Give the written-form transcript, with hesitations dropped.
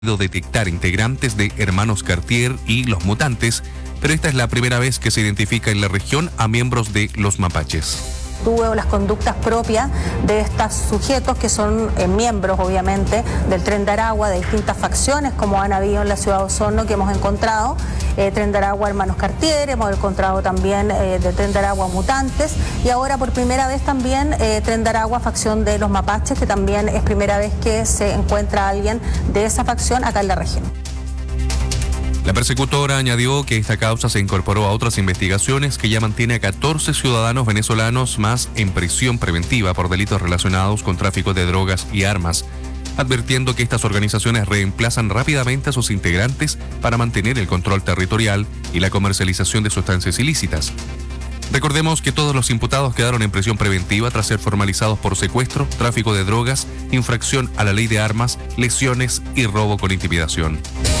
detectar integrantes de Hermanos Cartier y Los Mutantes, pero esta es la primera vez que se identifica en la región a miembros de los mapaches. Tuve las conductas propias de estos sujetos que son miembros, obviamente, del Tren de Aragua, de distintas facciones, como han habido en la ciudad de Osorno, que hemos encontrado. Tren de Aragua Hermanos Cartier, hemos encontrado también de Tren de Aragua Mutantes, y ahora por primera vez también Tren de Aragua facción de los mapaches, que también es primera vez que se encuentra alguien de esa facción acá en la región. La persecutora añadió que esta causa se incorporó a otras investigaciones que ya mantiene a 14 ciudadanos venezolanos más en prisión preventiva por delitos relacionados con tráfico de drogas y armas, advirtiendo que estas organizaciones reemplazan rápidamente a sus integrantes para mantener el control territorial y la comercialización de sustancias ilícitas. Recordemos que todos los imputados quedaron en prisión preventiva tras ser formalizados por secuestro, tráfico de drogas, infracción a la ley de armas, lesiones y robo con intimidación.